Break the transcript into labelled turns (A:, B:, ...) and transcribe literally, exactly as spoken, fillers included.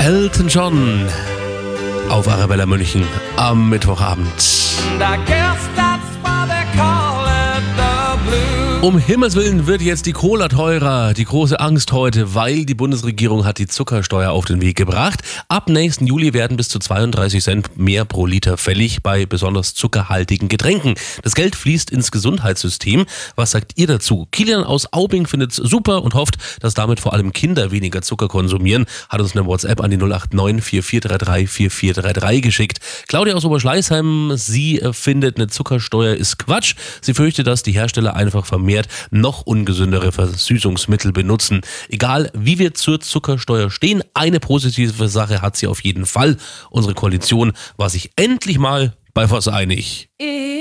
A: Elton John auf Arabella München am Mittwochabend. Um Himmels Willen wird jetzt die Cola teurer. Die große Angst heute, weil die Bundesregierung hat die Zuckersteuer auf den Weg gebracht. Ab nächsten Juli werden bis zu zweiunddreißig Cent mehr pro Liter fällig bei besonders zuckerhaltigen Getränken. Das Geld fließt ins Gesundheitssystem. Was sagt ihr dazu? Kilian aus Aubing findet es super und hofft, dass damit vor allem Kinder weniger Zucker konsumieren. Hat uns eine WhatsApp an die null acht neun vier vier drei drei vier vier drei drei geschickt. Claudia aus Oberschleißheim, sie findet, eine Zuckersteuer ist Quatsch. Sie fürchtet, dass die Hersteller einfach vermehrt noch ungesündere Versüßungsmittel benutzen. Egal, wie wir zur Zuckersteuer stehen, eine positive Sache hat sie auf jeden Fall. Unsere Koalition war sich endlich mal bei was einig.